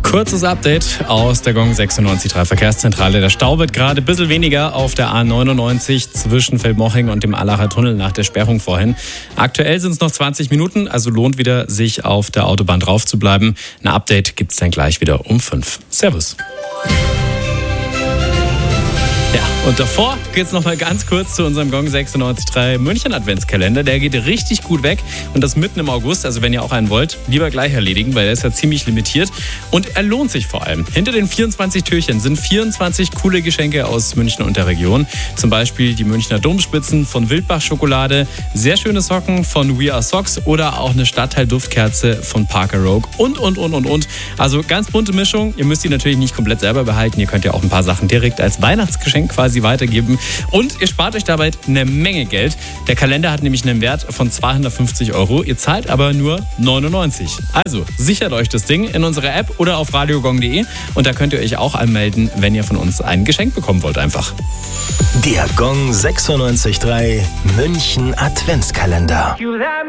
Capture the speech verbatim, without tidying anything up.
Kurzes Update aus der Gong sechsundneunzig Komma drei Verkehrszentrale. Der Stau wird gerade ein bisschen weniger auf der A neunundneunzig zwischen Feldmoching und dem Allacher Tunnel nach der Sperrung vorhin. Aktuell sind es noch zwanzig Minuten, also lohnt wieder, sich auf der Autobahn drauf zu bleiben. Ein Update gibt es dann gleich wieder um fünf. Servus. Ja, und davor geht es noch mal ganz kurz zu unserem Gong sechsundneunzig Komma drei München Adventskalender. Der geht richtig gut weg und das mitten im August. Also wenn ihr auch einen wollt, lieber gleich erledigen, weil der ist ja ziemlich limitiert. Und er lohnt sich vor allem. Hinter den vierundzwanzig Türchen sind vierundzwanzig coole Geschenke aus München und der Region. Zum Beispiel die Münchner Domspitzen von Wildbach Schokolade, sehr schöne Socken von We Are Socks oder auch eine Stadtteil-Duftkerze von Parker Rogue und, und, und, und, und. Also ganz bunte Mischung. Ihr müsst die natürlich nicht komplett selber behalten. Ihr könnt ja auch ein paar Sachen direkt als Weihnachtsgeschenk quasi weitergeben und ihr spart euch dabei eine Menge Geld. Der Kalender hat nämlich einen Wert von zweihundertfünfzig Euro, ihr zahlt aber nur neunundneunzig. Also sichert euch das Ding in unserer App oder auf radiogong punkt de und da könnt ihr euch auch anmelden, wenn ihr von uns ein Geschenk bekommen wollt einfach. Der Gong sechsundneunzig Komma drei München Adventskalender.